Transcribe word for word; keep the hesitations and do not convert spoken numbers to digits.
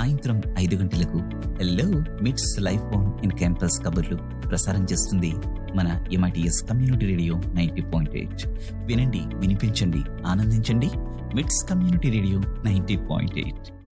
సాయంత్రం ఐదు గంటలకు హలో మిట్స్ లైఫ్ ఆన్ ఇన్ క్యాంపస్ కబుర్లు ప్రసారం చేస్తుంది మన MITS community radio ninety point eight. వినండి, వినిపించండి, ఆనందించండి. మిట్స్ community radio ninety point eight.